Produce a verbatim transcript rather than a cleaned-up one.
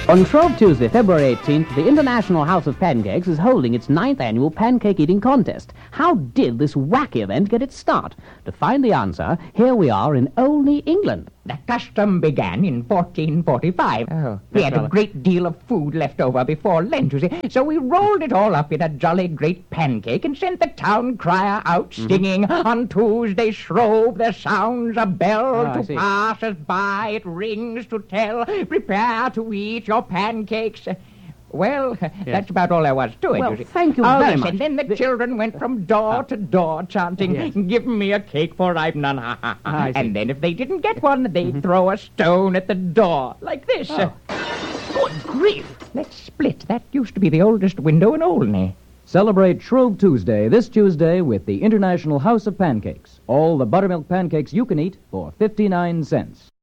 On Shrove Tuesday, February eighteenth, the International House of Pancakes is holding its ninth annual pancake eating contest. How did this wacky event get its start? To find the answer, here we are in Olney, England. The custom began in fourteen forty-five. Oh, we had rather- a great deal of food left over before Lent, you see, so we rolled it all up in a jolly great pancake and sent the town crier out Mm-hmm. singing, "On Tuesday Shrove there sounds a bell Oh, I to see. passers-by, it rings to tell, prepare to eat your pancakes." Well, that's about all there was to it, Well, you see. thank you oh, very yes, much. And then the, The- children went from door to door chanting, Yes. "Give me a cake, for I've none, ha, ha, ha." I see. And then if they didn't get one, they'd throw a stone at the door, like this. Oh. Good grief! Let's split. That used to be the oldest window in Olney. Celebrate Shrove Tuesday this Tuesday with the International House of Pancakes. All the buttermilk pancakes you can eat for fifty-nine cents.